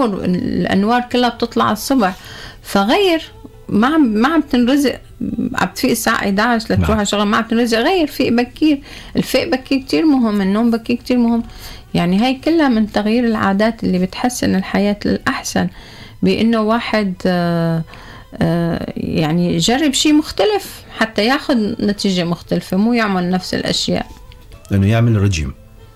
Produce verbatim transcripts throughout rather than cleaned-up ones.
نور، الأنوار كلها بتطلع الصبح، فغير. ما عم ما عم تنرزق، عم تفيق الساعة إحدى عشر لتروح على شغل، ما عم تنرزق، غير فيق بكير. الفيق بكير كتير مهم، النوم بكير كتير مهم. يعني هاي كلها من تغيير العادات اللي بتحسن الحياة للأحسن، بأنه واحد آآ آآ يعني يجرب شيء مختلف حتى ياخد نتيجة مختلفة، مو يعمل نفس الأشياء. لأنه يعمل رجيم،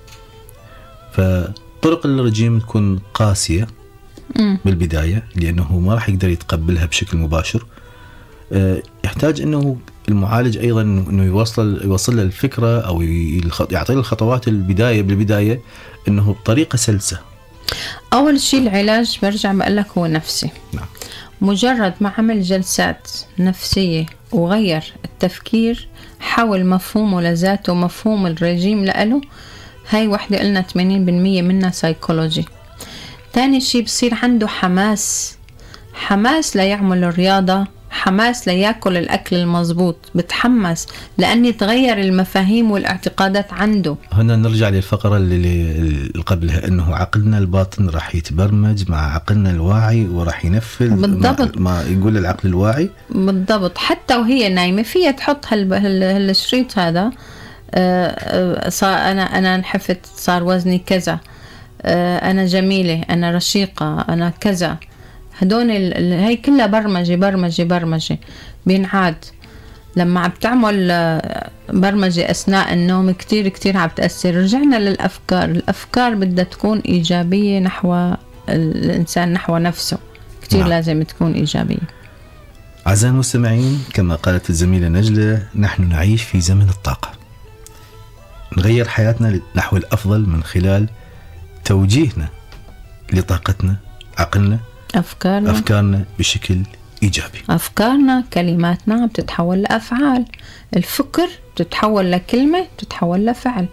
فطرق الرجيم تكون قاسية م. بالبداية، لأنه ما راح يقدر يتقبلها بشكل مباشر. يحتاج أنه المعالج أيضا أنه يوصل يوصل له الفكرة أو يعطي له الخطوات البداية بالبداية أنه بطريقة سلسة. أول شيء العلاج برجع بقول لك هو نفسي. نعم. مجرد ما عمل جلسات نفسية وغير التفكير، حول مفهومه لذاته، مفهوم الرجيم لأله، هاي وحدة قلنا ثمانين بالمية منها سايكولوجي. تاني شيء بصير عنده حماس، حماس ليعمل الرياضة، حماس ليأكل الأكل المضبوط، بتحمس لأن تغير المفاهيم والاعتقادات عنده. هنا نرجع للفقرة اللي قبلها، أنه عقلنا الباطن راح يتبرمج مع عقلنا الواعي وراح ينفذ بالضبط ما يقول العقل الواعي. بالضبط. حتى وهي نايمة فيها تحط هالشريط هذا، صار أنا أنا انحفت، صار وزني كذا، أنا جميلة، أنا رشيقة، أنا كذا. هدول هي كلها برمجة برمجة برمجة بينعاد. لما عم تعمل برمجة أثناء النوم كتير كتير عم تأثر. رجعنا للأفكار، الأفكار بدها تكون إيجابية نحو الإنسان، نحو نفسه، كتير نعم. لازم تكون إيجابية. أعزائي المستمعين، كما قالت الزميلة نجلة، نحن نعيش في زمن الطاقة. نغير حياتنا نحو الأفضل من خلال توجيهنا لطاقتنا، عقلنا، أفكارنا أفكارنا بشكل إيجابي. أفكارنا، كلماتنا بتتحول لأفعال، الفكر بتتحول لكلمة، بتتحول لفعل.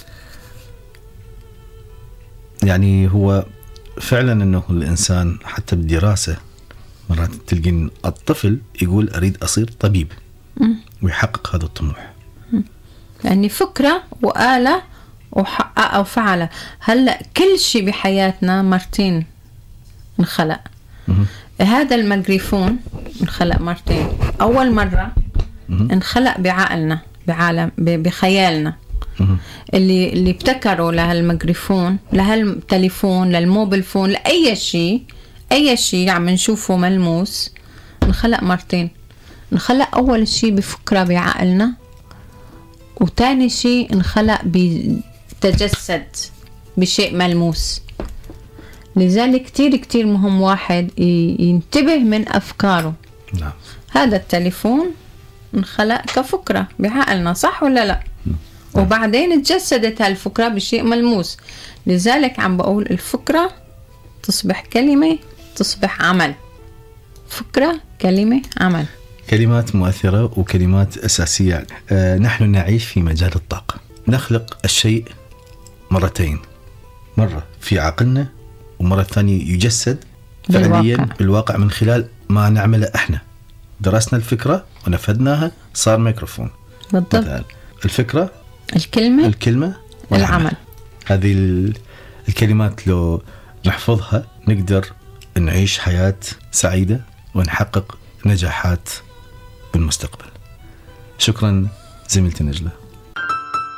يعني هو فعلا أنه الإنسان حتى بالدراسة مرات تلقين الطفل يقول أريد أصير طبيب م. ويحقق هذا الطموح، م. لأني فكرة وآلة وحقق وفعله. هلأ كل شيء بحياتنا مرتين انخلق. مم. هذا الميكروفون انخلق مرتين. أول مرة مم. انخلق بعقلنا، بعالم، بخيالنا. مم. اللي اللي ابتكروا لهالميكروفون، لهالتليفون، للموبيل فون، لأي شيء، أي شيء عم نشوفه ملموس، انخلق مرتين. انخلق أول شيء بفكرة بعقلنا، وتاني شيء انخلق بتجسد بشيء ملموس. لذلك كتير كتير مهم واحد ينتبه من أفكاره. نعم. هذا التليفون انخلق كفكرة بعقلنا، صح ولا لا؟ نعم. وبعدين تجسدت هالفكرة بشيء ملموس. لذلك عم بقول الفكرة تصبح كلمة، تصبح عمل. فكرة، كلمة، عمل. كلمات مؤثرة وكلمات أساسية. آه نحن نعيش في مجال الطاقة، نخلق الشيء مرتين، مرة في عقلنا ومرة ثانية يجسد فعليا بالواقع. بالواقع من خلال ما نعمله احنا. درسنا الفكرة ونفذناها، صار ميكروفون. بالضبط. الفكرة، الكلمة، الكلمة والعمل. العمل. هذه الكلمات لو نحفظها نقدر نعيش حياة سعيدة ونحقق نجاحات بالمستقبل. شكرا زميلتي نجلة.